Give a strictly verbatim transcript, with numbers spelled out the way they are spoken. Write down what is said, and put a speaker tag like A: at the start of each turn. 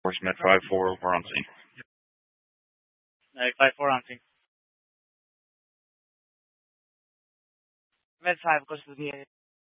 A: Course, Med five four, we're on scene.
B: Med five four on scene. Med five goes to the